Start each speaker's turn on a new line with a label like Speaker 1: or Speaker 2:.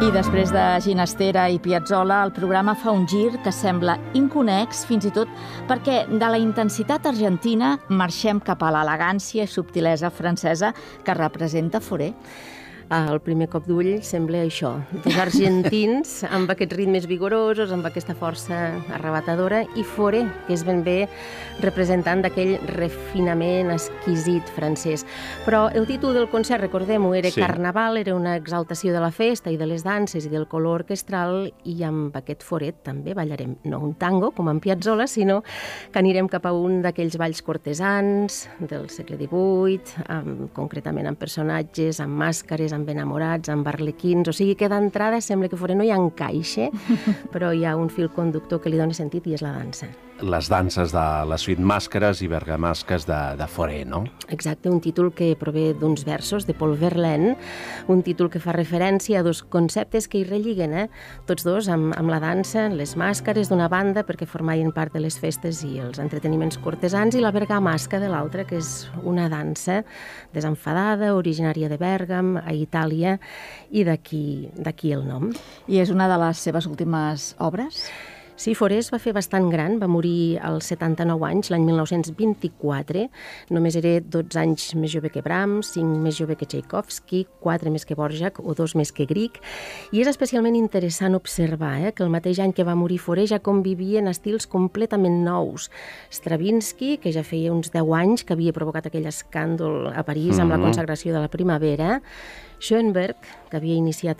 Speaker 1: I després de Ginastera i Piazzolla, el programa fa un gir que sembla inconnex, fins i tot perquè de la intensitat argentina marxem cap a l'elegància i subtilesa francesa que representa Fauré.
Speaker 2: Al primer cop d'ull sembla això, dos argentins amb aquests ritmes vigorosos, amb aquesta força arrebatadora, i Fauré, que és ben bé representant d'aquell refinament exquisit francès. Però el títol del concert, recordem-ho, era Carnaval, era una exaltació de la festa i de les danses i del color orquestral, i amb aquest Fauré també ballarem, no un tango, com en Piazzolla, sinó que anirem cap a un d'aquells balls cortesans del segle XVIII, concretament amb personatges, amb màscares, amb enamorats, amb arlequins, o sigui que d'entrada sembla que Fauré no hi encaixa, però hi ha un fil conductor que li dona sentit i és la dansa.
Speaker 3: Les danses de la suite Màscares i Bergamasques de Fauré, no?
Speaker 2: Exacte, un títol que prové d'uns versos de Paul Verlaine, un títol que fa referència a dos conceptes que hi relliguen, tots dos amb la dansa, les màscares d'una banda, perquè formaven part de les festes i els entreteniments cortesans, i la bergamasca de l'altra, que és una dansa desenfadada, originària de Bèrgam, a Itàlia, i d'aquí el nom.
Speaker 1: I és una de les seves últimes obres?
Speaker 2: Sí, Fauré es va fer bastant gran, va morir als 79 anys, l'any 1924. Només era 12 anys més jove que Brahms, 5 més jove que Tchaikovsky, 4 més que Dvořák o 2 més que Grieg. I és especialment interessant observar que el mateix any que va morir Fauré ja convivien estils completament nous. Stravinsky, que ja feia uns 10 anys que havia provocat aquell escàndol a París amb la consagració de la primavera, Schoenberg, que havia iniciat